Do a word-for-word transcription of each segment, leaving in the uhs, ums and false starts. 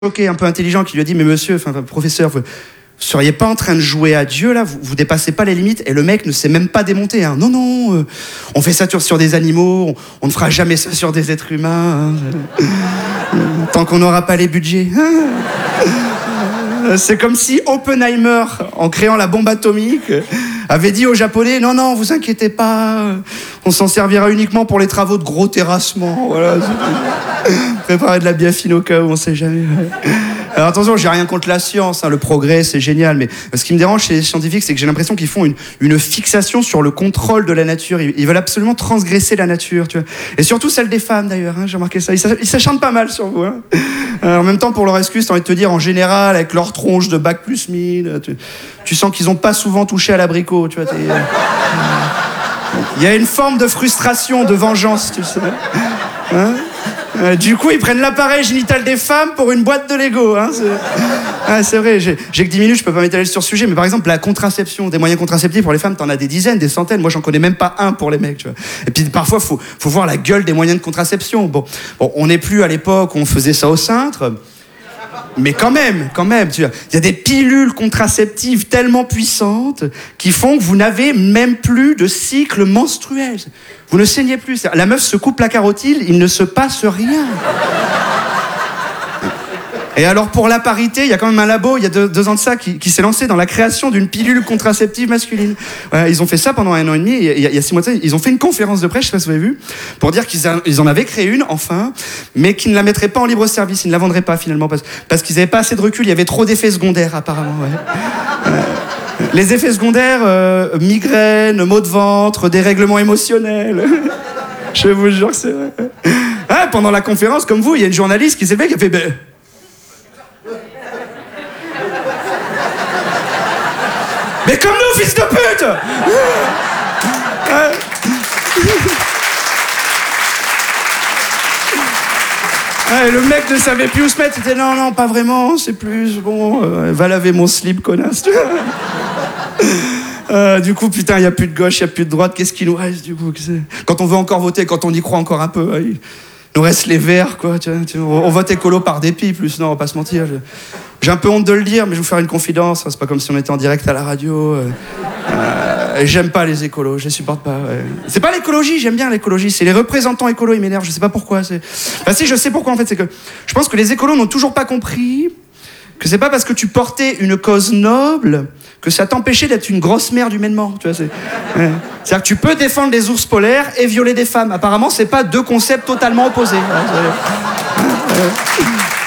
choqué, un peu intelligent, qui lui a dit « Mais monsieur, enfin, professeur, vous ne seriez pas en train de jouer à Dieu, là, vous, vous dépassez pas les limites ?» Et le mec ne s'est même pas démonté. Hein. « Non, non, euh, on fait ça sur, sur des animaux, on, on ne fera jamais ça sur des êtres humains, hein, tant qu'on n'aura pas les budgets. Hein. » C'est comme si Oppenheimer, en créant la bombe atomique, avait dit aux Japonais « Non, non, vous inquiétez pas, on s'en servira uniquement pour les travaux de gros terrassement. » Voilà. Préparer de la biafine au cas où, on sait jamais. Alors attention, j'ai rien contre la science, hein, le progrès, c'est génial, mais ce qui me dérange chez les scientifiques, c'est que j'ai l'impression qu'ils font une, une fixation sur le contrôle de la nature. Ils, ils veulent absolument transgresser la nature, tu vois. Et surtout celle des femmes, d'ailleurs, hein, j'ai remarqué ça. Ils s'acharnent pas mal sur vous. Hein. Alors, en même temps, pour leur excuse, t'as envie de te dire, en général, avec leur tronche de bac plus mille, tu, tu sens qu'ils ont pas souvent touché à l'abricot, tu vois. Il euh, y a une forme de frustration, de vengeance, tu sais. Hein. Euh, du coup, ils prennent l'appareil génital des femmes pour une boîte de Lego. Hein, c'est... Ah, c'est vrai, j'ai, j'ai que dix minutes, je peux pas m'étaler sur ce sujet, mais par exemple, la contraception, des moyens contraceptifs pour les femmes, t'en as des dizaines, des centaines. Moi, j'en connais même pas un pour les mecs, tu vois. Et puis, parfois, faut, faut voir la gueule des moyens de contraception. Bon, bon on n'est plus à l'époque où on faisait ça au cintre. Mais quand même, quand même, tu vois, il y a des pilules contraceptives tellement puissantes qui font que vous n'avez même plus de cycle menstruel. Vous ne saignez plus. La meuf se coupe la carotide, il ne se passe rien. Et alors pour la parité, il y a quand même un labo, il y a deux, deux ans de ça, qui, qui s'est lancé dans la création d'une pilule contraceptive masculine. Ouais, ils ont fait ça pendant un an et demi, et il y a, il y a six mois de ça, ils ont fait une conférence de presse, je sais pas si vous avez vu, pour dire qu'ils a, ils en avaient créé une, enfin, mais qu'ils ne la mettraient pas en libre service, ils ne la vendraient pas finalement, parce, parce qu'ils n'avaient pas assez de recul, il y avait trop d'effets secondaires apparemment. Ouais. Euh, les effets secondaires, euh, migraine, maux de ventre, dérèglement émotionnel. Je vous jure que c'est vrai. Ah, pendant la conférence, comme vous, il y a une journaliste qui s'est levée qui a fait... Ben, mais comme nous, fils de pute! Ouais, le mec ne savait plus où se mettre, il était non, non, pas vraiment, c'est plus, bon, euh, va laver mon slip, connasse. euh, du coup, putain, il n'y a plus de gauche, il n'y a plus de droite, qu'est-ce qui nous reste, du coup? Quand on veut encore voter, quand on y croit encore un peu, il nous reste les verts, quoi, tu vois, tu vois, on vote écolo par dépit, plus, non, on va pas se mentir. Je... J'ai un peu honte de le dire, mais je vais vous faire une confidence. C'est pas comme si on était en direct à la radio. Euh, euh, j'aime pas les écolos, je les supporte pas. Ouais. C'est pas l'écologie, j'aime bien l'écologie. C'est les représentants écolos, ils m'énervent. Je sais pas pourquoi. C'est... Enfin, si, je sais pourquoi en fait. C'est que je pense que les écolos n'ont toujours pas compris que c'est pas parce que tu portais une cause noble que ça t'empêchait d'être une grosse merde humainement. Tu vois, c'est... Ouais. C'est-à-dire que tu peux défendre les ours polaires et violer des femmes. Apparemment, c'est pas deux concepts totalement opposés. Ouais, c'est...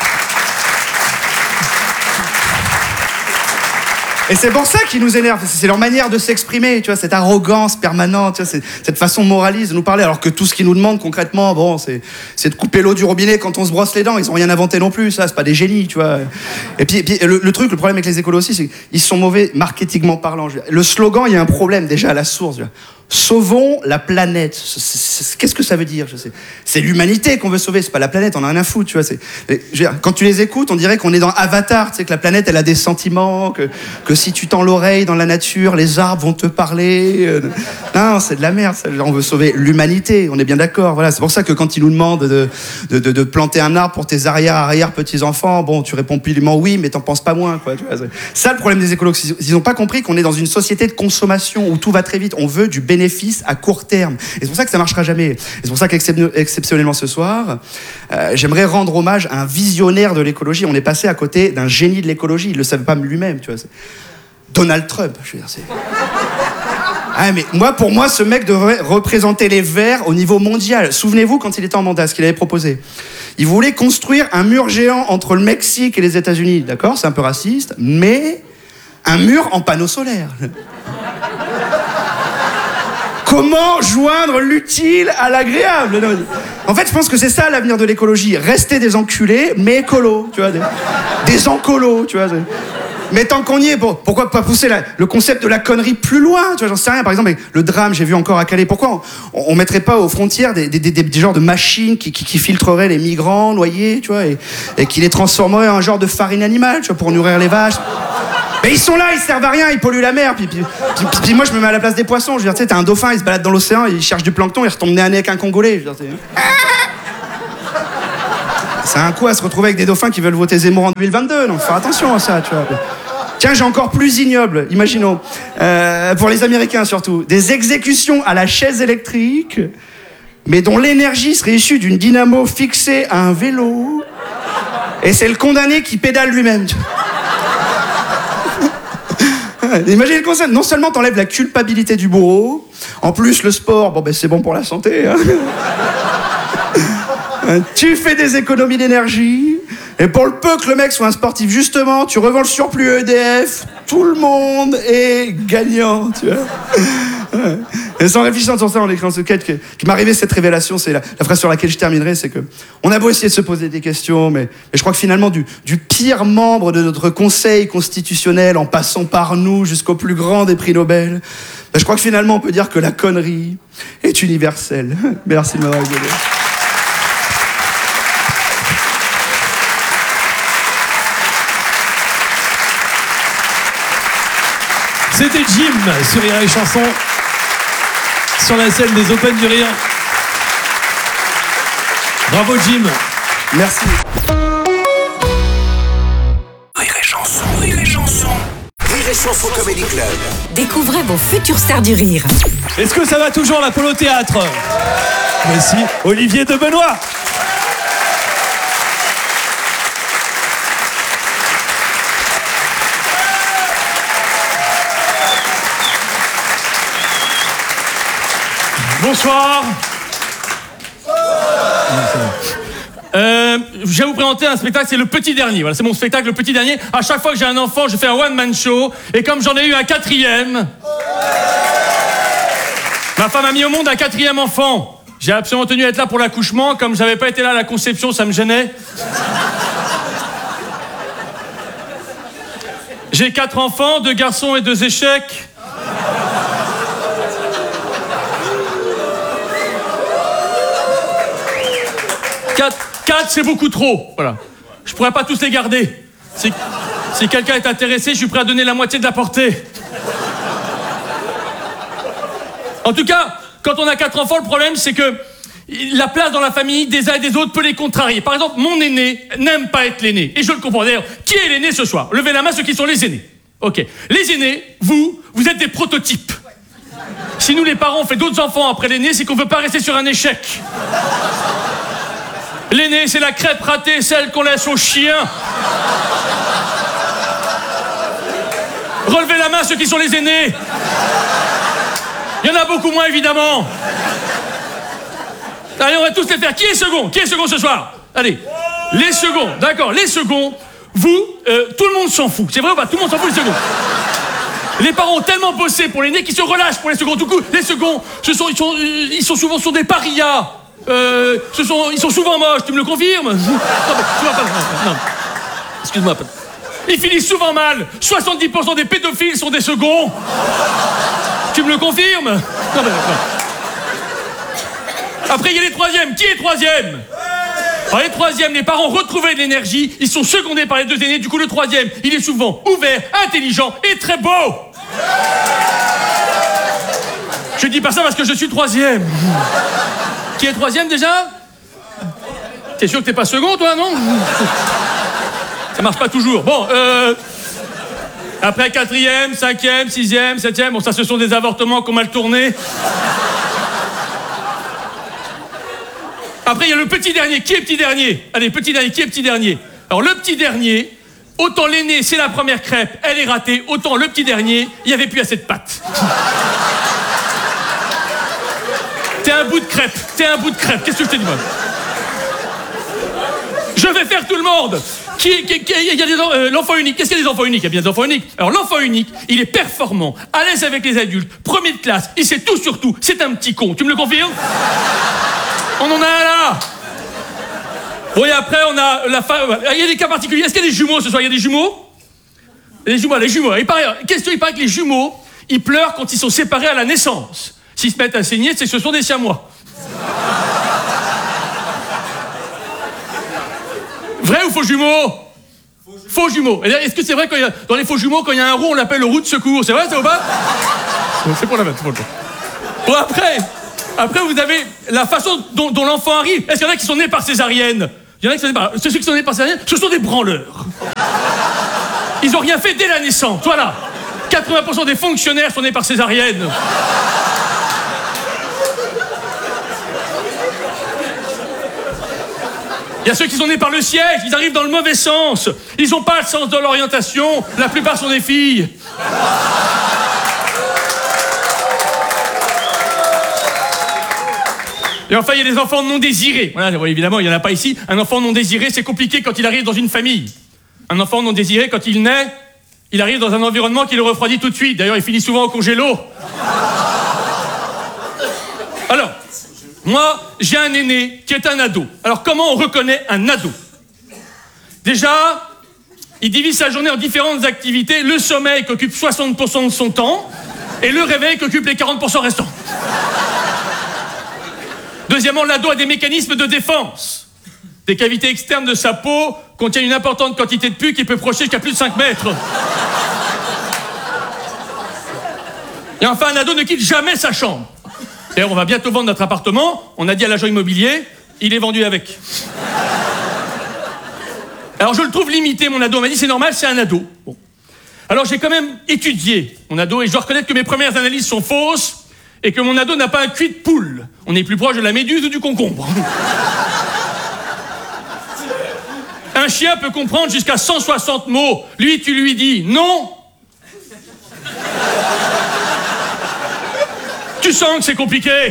Et c'est pour ça qu'ils nous énervent, c'est leur manière de s'exprimer, tu vois, cette arrogance permanente, tu vois, cette façon moraliste de nous parler, alors que tout ce qu'ils nous demandent concrètement, bon, c'est, c'est de couper l'eau du robinet quand on se brosse les dents, ils ont rien inventé non plus, ça, c'est pas des génies, tu vois. Et puis, et puis le, le truc, le problème avec les écolos aussi, c'est qu'ils sont mauvais marketingment parlant. Le slogan, il y a un problème déjà à la source, tu vois. Sauvons la planète. C'est, c'est, c'est, qu'est-ce que ça veut dire? Je sais. C'est l'humanité qu'on veut sauver, c'est pas la planète, on a rien à foutre, tu vois. C'est, je veux dire, quand tu les écoutes, on dirait qu'on est dans Avatar, tu sais, que la planète, elle a des sentiments, que, que si tu tends l'oreille dans la nature, les arbres vont te parler. Euh, non, c'est de la merde, ça. On veut sauver l'humanité, on est bien d'accord. Voilà, c'est pour ça que quand ils nous demandent de, de, de, de planter un arbre pour tes arrière-arrière-petits-enfants, bon, tu réponds purement oui, mais t'en penses pas moins, quoi. Tu vois, c'est ça le problème des écolos. Ils n'ont pas compris qu'on est dans une société de consommation où tout va très vite. On veut du bénéfice à court terme. Et c'est pour ça que ça marchera jamais. Et c'est pour ça qu'exceptionnellement ce soir, euh, j'aimerais rendre hommage à un visionnaire de l'écologie. On est passé à côté d'un génie de l'écologie. Il le savait pas lui-même, tu vois. C'est Donald Trump, je veux dire. C'est... Ah, mais moi, pour moi, ce mec devrait représenter les Verts au niveau mondial. Souvenez-vous, quand il était en mandat, ce qu'il avait proposé. Il voulait construire un mur géant entre le Mexique et les États-Unis. D'accord, c'est un peu raciste, mais un mur en panneaux solaires. Comment joindre l'utile à l'agréable? En fait, je pense que c'est ça l'avenir de l'écologie. Rester des enculés, mais écolos, tu vois. Des, des encolos, tu vois. Mais tant qu'on y est, bon, pourquoi pas pousser la, le concept de la connerie plus loin, tu vois, j'en sais rien. Par exemple, le drame, j'ai vu encore à Calais. Pourquoi on, on mettrait pas aux frontières des, des, des, des genres de machines qui, qui, qui filtreraient les migrants noyés, tu vois, et, et qui les transformeraient en un genre de farine animale, tu vois, pour nourrir les vaches? Mais ils sont là, ils servent à rien, ils polluent la mer. Puis, puis, puis, puis moi, je me mets à la place des poissons. Je veux dire, tu sais, t'as un dauphin, il se balade dans l'océan, il cherche du plancton, il retombe nez à nez avec un Congolais. Je veux dire, C'est un coup à se retrouver avec des dauphins qui veulent voter Zemmour en deux mille vingt-deux. Donc, faut faire attention à ça, tu vois. Tiens, j'ai encore plus ignoble, imaginons. Euh, pour les Américains, surtout. Des exécutions à la chaise électrique, mais dont l'énergie serait issue d'une dynamo fixée à un vélo. Et c'est le condamné qui pédale lui-même. Imaginez le concept. Non seulement t'enlèves la culpabilité du bourreau, en plus le sport, bon ben c'est bon pour la santé. Hein. Tu fais des économies d'énergie, et pour le peu que le mec soit un sportif, justement, tu revends le surplus E D F, tout le monde est gagnant, tu vois. Et sans réfléchir sur ça, en écrivant ce quête, qui, qui m'est arrivé cette révélation, c'est la, la phrase sur laquelle je terminerai, c'est que on a beau essayer de se poser des questions, mais, mais je crois que finalement, du, du pire membre de notre conseil constitutionnel, en passant par nous jusqu'au plus grand des prix Nobel, ben je crois que finalement, on peut dire que la connerie est universelle. Merci de m'avoir écouté. C'était Jim sur Rire et Chanson, sur la scène des Open du Rire. Bravo Jim. Merci. Rire et Chanson, Rire et Chanson. Rire et Chanson Comedy Club. Découvrez vos futures stars du rire. Est-ce que ça va toujours l'Apollo Théâtre? Voici Olivier de Benoît. Bonsoir. Euh, je vais vous présenter un spectacle, c'est le petit dernier. Voilà, c'est mon spectacle, le petit dernier. À chaque fois que j'ai un enfant, je fais un one-man show. Et comme j'en ai eu un quatrième, ma femme a mis au monde un quatrième enfant. J'ai absolument tenu à être là pour l'accouchement. Comme j'avais pas été là à la conception, ça me gênait. J'ai quatre enfants, deux garçons et deux échecs. Quatre, quatre, c'est beaucoup trop. Voilà. Je pourrais pas tous les garder. Si, si quelqu'un est intéressé, je suis prêt à donner la moitié de la portée. En tout cas, quand on a quatre enfants, le problème, c'est que la place dans la famille des uns et des autres peut les contrarier. Par exemple, mon aîné n'aime pas être l'aîné. Et je le comprends. D'ailleurs, qui est l'aîné ce soir? Levez la main ceux qui sont les aînés. Ok. Les aînés, vous, vous êtes des prototypes. Si nous, les parents, on fait d'autres enfants après l'aîné, c'est qu'on veut pas rester sur un échec. L'aîné, c'est la crêpe ratée, celle qu'on laisse aux chiens. Relevez la main ceux qui sont les aînés. Il y en a beaucoup moins, évidemment. Allez, on va tous les faire. Qui est second? Qui est second ce soir? Allez, les seconds, d'accord, les seconds, vous, euh, tout le monde s'en fout. C'est vrai ou pas? Tout le monde s'en fout les seconds. Les parents ont tellement bossé pour l'aîné qu'ils se relâchent pour les seconds. Du coup, les seconds, ce sont, ils, sont, ils sont souvent sur des parias. Euh, ce sont, ils sont souvent moches, tu me le confirmes? Non, mais, pas, non, non. Excuse-moi. Ils finissent souvent mal. soixante-dix pour cent des pédophiles sont des seconds. Tu me le confirmes? Non, mais, non. Après, il y a les troisièmes. Qui est troisième? Alors, les troisièmes, les parents retrouvaient de l'énergie. Ils sont secondés par les deux aînés. Du coup, le troisième, il est souvent ouvert, intelligent et très beau. Je dis pas ça parce que je suis troisième. Qui est troisième déjà? T'es sûr que t'es pas second, toi, non? Ça marche pas toujours. Bon, euh... après quatrième, cinquième, sixième, septième, bon, ça, ce sont des avortements qu'on mal tournés. Après, il y a le petit dernier. Qui est petit dernier? Allez, petit dernier. Qui est petit dernier? Alors, le petit dernier, autant l'aîné, c'est la première crêpe, elle est ratée, autant le petit dernier, il n'y avait plus assez de pâtes. T'es un bout de crêpe, t'es un bout de crêpe. Qu'est-ce que je te dis, moi? Je vais faire tout le monde. Qui, qui, qui, il y a des, euh, l'enfant unique. Qu'est-ce qu'il y a des enfants uniques? Il y a bien des enfants uniques. Alors, l'enfant unique, il est performant, à l'aise avec les adultes, premier de classe, il sait tout sur tout. C'est un petit con. Tu me le confirmes? On en a un là. Bon, et après, on a la femme. Il y a des cas particuliers. Est-ce qu'il y a des jumeaux ce soir? Il y a des jumeaux? Les jumeaux, les jumeaux. Il paraît, question, il paraît que les jumeaux, ils pleurent quand ils sont séparés à la naissance. S'ils se mettent à saigner, c'est que ce sont des siamois. Vrai ou faux jumeaux? Faux jumeaux. Est-ce que c'est vrai que dans les faux jumeaux, quand il y a un roux, on l'appelle le roux de secours? C'est vrai, ça ou pas? C'est pour la mettre, c'est pour le temps. Bon, après, après, vous avez la façon dont, dont l'enfant arrive. Est-ce qu'il y en a qui sont nés par césarienne? Il y en a qui sont nés par... Ceux qui sont nés par césarienne, ce sont des branleurs. Ils n'ont rien fait dès la naissance, voilà. quatre-vingts pour cent des fonctionnaires sont nés par césarienne. Il y a ceux qui sont nés par le siège, ils arrivent dans le mauvais sens. Ils n'ont pas le sens de l'orientation, la plupart sont des filles. Et enfin, il y a des enfants non désirés. Voilà, évidemment, il n'y en a pas ici. Un enfant non désiré, c'est compliqué quand il arrive dans une famille. Un enfant non désiré, quand il naît, il arrive dans un environnement qui le refroidit tout de suite. D'ailleurs, il finit souvent au congélo. Alors, moi, j'ai un aîné qui est un ado. Alors, comment on reconnaît un ado? Déjà, il divise sa journée en différentes activités. Le sommeil qui occupe soixante pour cent de son temps et le réveil qui occupe les quarante pour cent restants. Deuxièmement, l'ado a des mécanismes de défense. Des cavités externes de sa peau contiennent une importante quantité de pus qui peut projeter jusqu'à plus de cinq mètres. Et enfin, un ado ne quitte jamais sa chambre. D'ailleurs, on va bientôt vendre notre appartement. On a dit à l'agent immobilier, il est vendu avec. Alors, je le trouve limité, mon ado. On m'a dit, c'est normal, c'est un ado. Bon. Alors, j'ai quand même étudié mon ado et je dois reconnaître que mes premières analyses sont fausses et que mon ado n'a pas un cul de poule. On est plus proche de la méduse ou du concombre. Un chien peut comprendre jusqu'à cent soixante mots. Lui, tu lui dis non. Tu sens que c'est compliqué.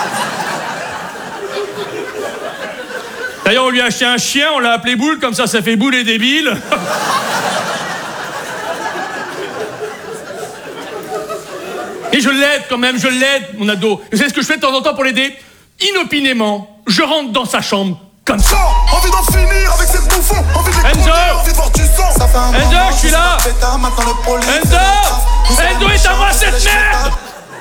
D'ailleurs, on lui a acheté un chien, on l'a appelé Boule, comme ça, ça fait boule et débile. Et je l'aide quand même, je l'aide, mon ado. Vous savez ce que je fais de temps en temps pour l'aider? Inopinément, je rentre dans sa chambre, comme ça. Envie d'en finir avec cette bouffon, envie de Enzo, envie de voir du sang. Ça fait un Enzo, moment, je suis là. Enzo, Enzo est à moi cette merde.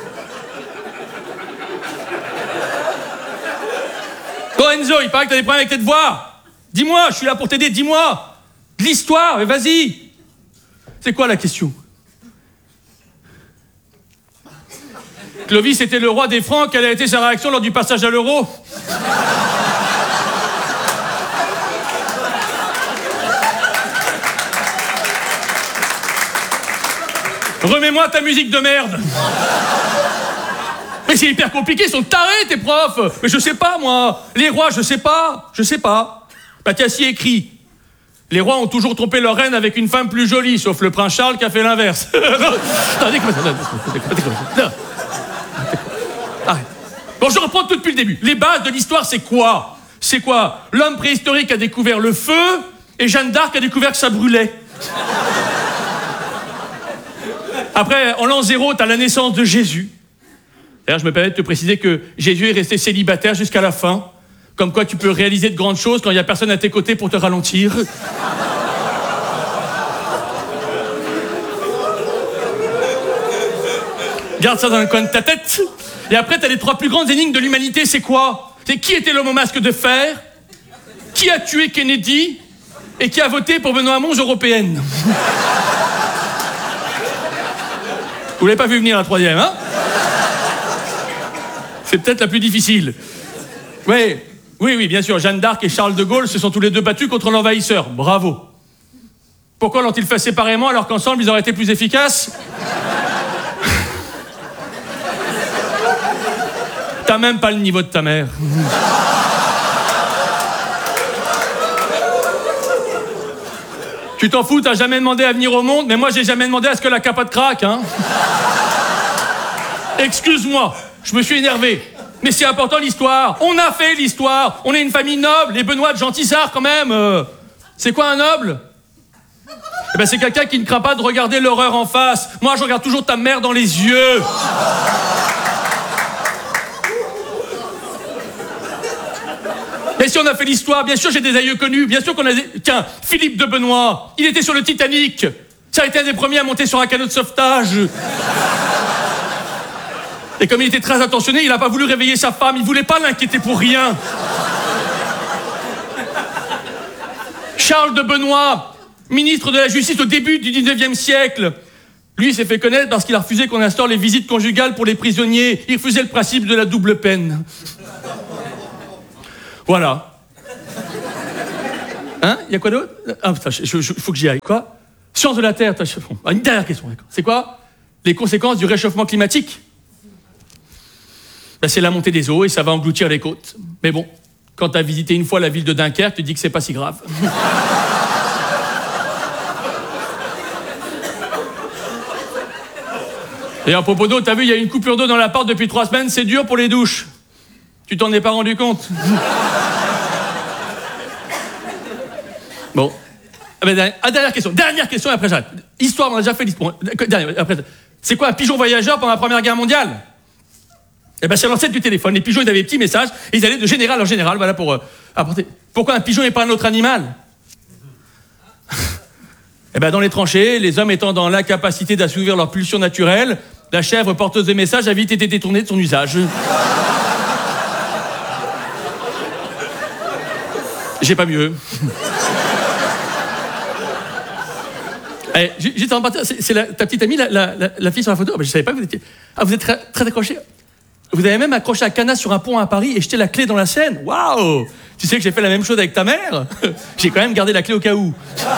Bon Enzo, il paraît que t'as des problèmes avec tes devoirs. Dis-moi, je suis là pour t'aider, dis-moi. De l'histoire, mais vas-y. C'est quoi la question? Clovis était le roi des Francs, quelle a été sa réaction lors du passage à l'euro? Remets-moi ta musique de merde. Mais c'est hyper compliqué, ils sont tarés tes profs. Mais je sais pas moi, les rois je sais pas, je sais pas. Bah tiens, si écrit, les rois ont toujours trompé leur reine avec une femme plus jolie, sauf le prince Charles qui a fait l'inverse. Arrête. Bon, je reprends tout depuis le début. Les bases de l'histoire, c'est quoi? C'est quoi? L'homme préhistorique a découvert le feu et Jeanne d'Arc a découvert que ça brûlait. Après, en l'an zéro, t'as la naissance de Jésus. D'ailleurs, je me permets de te préciser que Jésus est resté célibataire jusqu'à la fin. Comme quoi tu peux réaliser de grandes choses quand il n'y a personne à tes côtés pour te ralentir. Garde ça dans le coin de ta tête. Et après, t'as les trois plus grandes énigmes de l'humanité, c'est quoi? C'est qui était l'homme au masque de fer? Qui a tué Kennedy? Et qui a voté pour Benoît Hamon aux européennes? Vous l'avez pas vu venir la troisième, hein? C'est peut-être la plus difficile. Oui, oui, oui, bien sûr, Jeanne d'Arc et Charles de Gaulle se sont tous les deux battus contre l'envahisseur. Bravo. Pourquoi l'ont-ils fait séparément alors qu'ensemble, ils auraient été plus efficaces? T'as même pas le niveau de ta mère. Tu t'en fous, t'as jamais demandé à venir au monde, mais moi j'ai jamais demandé à ce que la capote craque, hein. Excuse-moi, je me suis énervé. Mais c'est important l'histoire. On a fait l'histoire. On est une famille noble. Les Benoît de Gentilsart quand même. Euh, c'est quoi un noble? Eh ben c'est quelqu'un qui ne craint pas de regarder l'horreur en face. Moi je regarde toujours ta mère dans les yeux. Et si on a fait l'histoire, bien sûr j'ai des aïeux connus, bien sûr qu'on a des... Tiens, Philippe de Benoît, il était sur le Titanic. Ça a été un des premiers à monter sur un canot de sauvetage. Et comme il était très attentionné, il n'a pas voulu réveiller sa femme, il voulait pas l'inquiéter pour rien. Charles de Benoît, ministre de la Justice au début du dix-neuvième siècle. Lui, il s'est fait connaître parce qu'il a refusé qu'on instaure les visites conjugales pour les prisonniers. Il refusait le principe de la double peine. Voilà. Hein? Il y a quoi d'autre? Ah putain, il faut que j'y aille. Quoi? Science de la Terre. Ah, une dernière question, d'accord. C'est quoi les conséquences du réchauffement climatique? Ben, c'est la montée des eaux et ça va engloutir les côtes. Mais bon, quand tu as visité une fois la ville de Dunkerque, tu dis que c'est pas si grave. Et à propos d'eau, t'as vu, il y a une coupure d'eau dans l'appart depuis trois semaines, c'est dur pour les douches. Tu t'en es pas rendu compte? Bon. Ah, ben, ah, dernière question, dernière question et après j'arrête. Histoire, on a déjà fait l'histoire. Dernière, après, c'est quoi un pigeon voyageur pendant la Première Guerre mondiale? Eh ben, c'est l'ancêtre du téléphone. Les pigeons, ils avaient des petits messages et ils allaient de général en général, voilà, pour euh, apporter. Pourquoi un pigeon et pas un autre animal? Eh ben, dans les tranchées, les hommes étant dans l'incapacité d'assouvir leur pulsion naturelle, la chèvre porteuse de messages a vite été détournée de son usage. J'ai pas mieux. Allez, juste en partir, c'est, c'est la, ta petite amie, la, la, la, la fille sur la photo. Oh, ben, je savais pas que vous étiez. Ah, vous êtes très, très accroché. Vous avez même accroché un canard sur un pont à Paris et jeté la clé dans la Seine. Waouh! Tu sais que j'ai fait la même chose avec ta mère? J'ai quand même gardé la clé au cas où.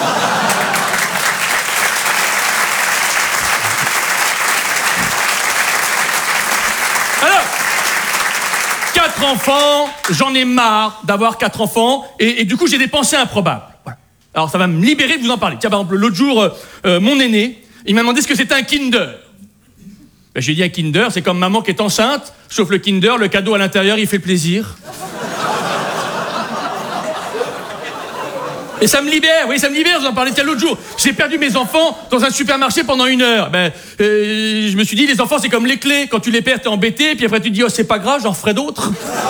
Alors, quatre enfants, j'en ai marre d'avoir quatre enfants et, et du coup j'ai des pensées improbables. Voilà. Alors ça va me libérer de vous en parler. Tiens, par exemple, l'autre jour, euh, mon aîné, il m'a demandé ce que c'était un Kinder. Ben, j'ai dit un Kinder, c'est comme maman qui est enceinte, sauf le Kinder, le cadeau à l'intérieur, il fait plaisir. Et ça me libère, oui, ça me libère, je vous en parlais tiens l'autre jour. J'ai perdu mes enfants dans un supermarché pendant une heure. Ben, euh, je me suis dit, les enfants, c'est comme les clés. Quand tu les perds, t'es embêté, puis après tu te dis, oh, c'est pas grave, j'en ferai d'autres.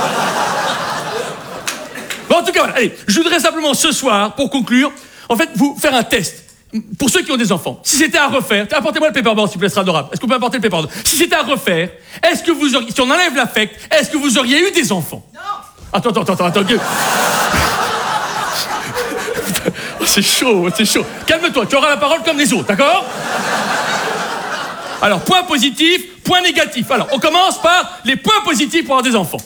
Bon, en tout cas, voilà, allez, je voudrais simplement ce soir, pour conclure, en fait, vous faire un test. Pour ceux qui ont des enfants, si c'était à refaire, apportez-moi le paperboard, s'il vous plaît, ce sera adorable. Est-ce que vous pouvez apporter le paperboard? Si c'était à refaire, est-ce que vous auriez, si on enlève l'affect, est-ce que vous auriez eu des enfants? Non. Attends, attends, attends, attends. attends. C'est chaud, c'est chaud. Calme-toi, tu auras la parole comme les autres, d'accord? Alors, point positif, point négatif. Alors, on commence par les points positifs pour avoir des enfants.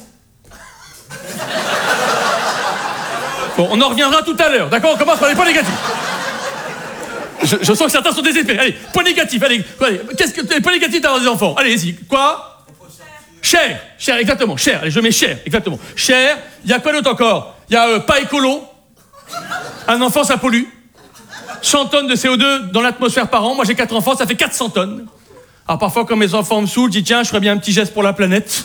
Bon, on en reviendra tout à l'heure, d'accord? On commence par les points négatifs. Je, je sens que certains sont désespérés. Allez, point négatif, allez. allez qu'est-ce que les points négatifs d'avoir des enfants? Allez-y. Quoi? Cher. Cher, exactement. Cher. Allez, je mets cher, exactement. Cher. Il y a quoi d'autre encore? Il y a euh, pas écolo. Un enfant, ça pollue. cent tonnes de C O deux dans l'atmosphère par an. Moi, j'ai quatre enfants, ça fait quatre cents tonnes. Alors, parfois, quand mes enfants me saoulent, je dis, tiens, je ferais bien un petit geste pour la planète.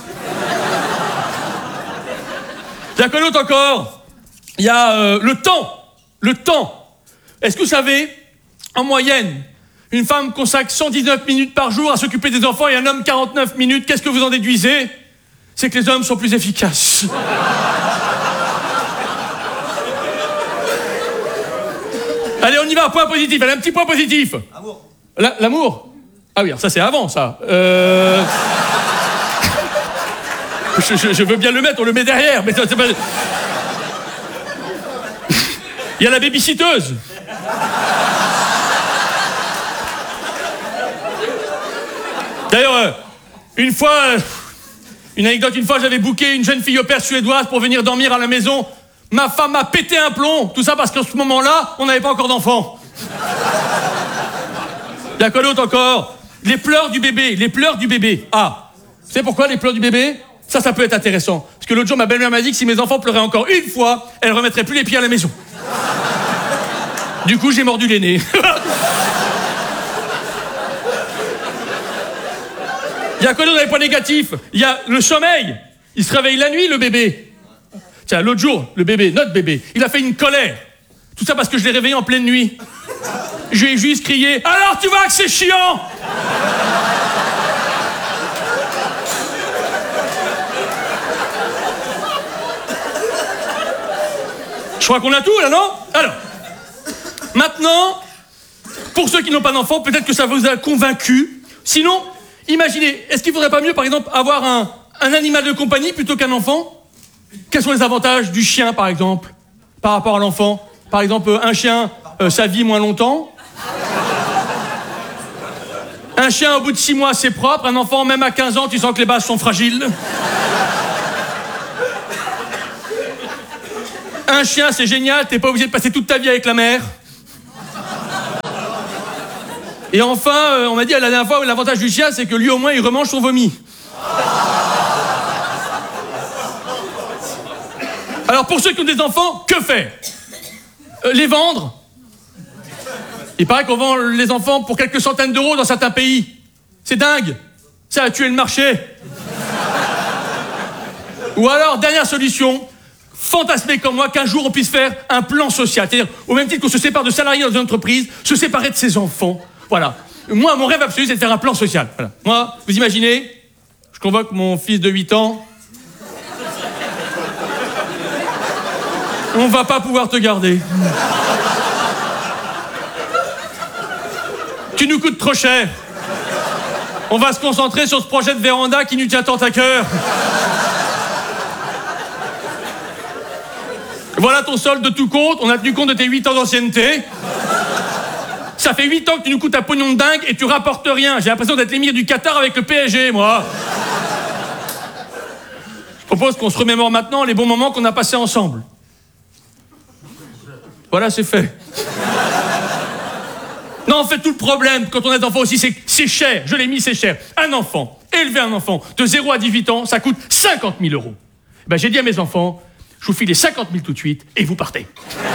Il y a quoi d'autre encore? Il y a euh, le temps. Le temps. Est-ce que vous savez, en moyenne, une femme consacre cent dix-neuf minutes par jour à s'occuper des enfants et un homme quarante-neuf minutes. Qu'est-ce que vous en déduisez? C'est que les hommes sont plus efficaces. Allez, on y va, point positif. Allez, un petit point positif. L'amour. La, l'amour? Ah oui, alors ça c'est avant, ça. Euh... je, je, je veux bien le mettre, on le met derrière, mais c'est pas... Il y a la babysitteuse. D'ailleurs, euh, une fois, euh, une anecdote, une fois j'avais booké une jeune fille au père suédoise pour venir dormir à la maison. Ma femme m'a pété un plomb, tout ça parce qu'en ce moment-là, on n'avait pas encore d'enfant. Il y a quoi d'autre encore? Les pleurs du bébé, les pleurs du bébé. Ah, vous savez pourquoi les pleurs du bébé? Ça, ça peut être intéressant. Parce que l'autre jour, ma belle-mère m'a dit que si mes enfants pleuraient encore une fois, elle ne remettrait plus les pieds à la maison. Du coup, j'ai mordu les nez. Il y a quoi d'autre dans les points négatifs? Il y a le sommeil. Il se réveille la nuit, le bébé. Tiens, l'autre jour, le bébé, notre bébé, il a fait une colère. Tout ça parce que je l'ai réveillé en pleine nuit. Je lui ai juste crié « Alors tu vois que c'est chiant !» Je crois qu'on a tout, là, non? Alors, maintenant, pour ceux qui n'ont pas d'enfants, peut-être que ça vous a convaincu. Sinon, imaginez, est-ce qu'il ne faudrait pas mieux, par exemple, avoir un, un animal de compagnie plutôt qu'un enfant? Quels sont les avantages du chien, par exemple, par rapport à l'enfant? Par exemple, un chien, euh, ça vit moins longtemps. Un chien, au bout de six mois, c'est propre. Un enfant, même à quinze ans, tu sens que les bases sont fragiles. Un chien, c'est génial, t'es pas obligé de passer toute ta vie avec la mère. Et enfin, euh, on m'a dit la dernière fois, l'avantage du chien, c'est que lui, au moins, il remange son vomi. Alors, pour ceux qui ont des enfants, que faire? euh, Les vendre? Il paraît qu'on vend les enfants pour quelques centaines d'euros dans certains pays. C'est dingue. Ça a tué le marché. Ou alors, dernière solution, fantasmer comme moi qu'un jour on puisse faire un plan social. C'est-à-dire, au même titre qu'on se sépare de salariés dans une entreprise, se séparer de ses enfants. Voilà. Moi, mon rêve absolu, c'est de faire un plan social. Voilà. Moi, vous imaginez, je convoque mon fils de huit ans. On va pas pouvoir te garder. Tu nous coûtes trop cher. On va se concentrer sur ce projet de véranda qui nous tient tant à cœur. Voilà ton solde de tout compte. On a tenu compte de tes huit ans d'ancienneté. Ça fait huit ans que tu nous coûtes un pognon de dingue et tu rapportes rien. J'ai l'impression d'être l'émir du Qatar avec le P S G, moi. Je propose qu'on se remémore maintenant les bons moments qu'on a passés ensemble. Voilà, c'est fait. Non, en fait, tout le problème, quand on est enfant aussi, c'est que c'est cher. Je l'ai mis, c'est cher. Un enfant, élever un enfant de zéro à dix-huit ans, ça coûte cinquante mille euros. Ben, j'ai dit à mes enfants, je vous file les cinquante mille tout de suite et vous partez.